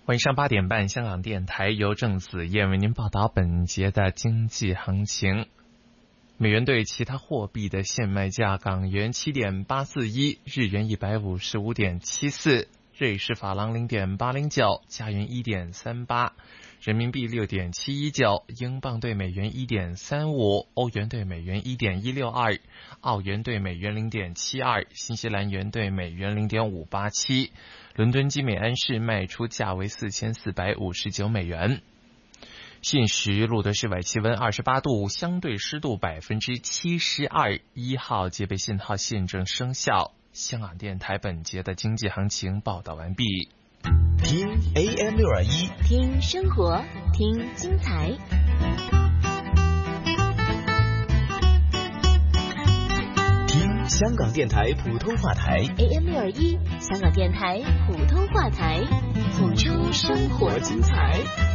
晚上8点半，香港电台由郑子燕为您报道本节的经济行情。美元对其他货币的现卖价：港元7.841，日元155.74，瑞士法郎0.809，加元1.38，人民币6.719，英镑对美元1.35，欧元对美元1.162，澳元对美元0.72，新西兰元对美元0.587。伦敦基美安市卖出价为4459美元。现时录得室外气温28度，相对湿度72%，号戒备信号现正生效。香港电台本节的经济行情报道完毕。 听 AM621， 听生活，听精彩。 听香港电台普通话台 AM621，香港电台普通话台，谱出生活精彩。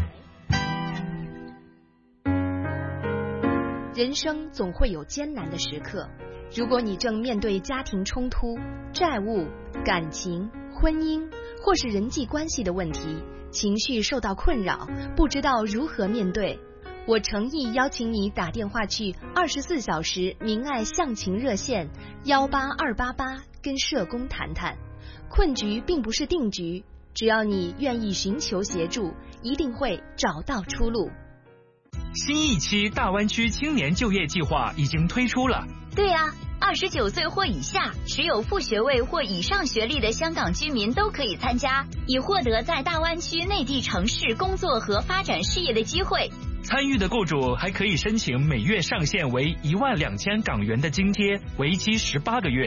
人生总会有艰难的时刻，如果你正面对家庭冲突、债务、感情、婚姻或是人际关系的问题，情绪受到困扰，不知道如何面对，我诚意邀请你打电话去24小时明爱向晴热线18288，跟社工谈谈。困局并不是定局，只要你愿意寻求协助，一定会找到出路。 新一期大湾区青年就业计划已经推出了。 对啊，29岁或以下，持有副学位或以上学历的香港居民都可以参加，以获得在大湾区内地城市工作和发展事业的机会。 参与的雇主还可以申请每月上限为12000港元的津贴，为期18个月。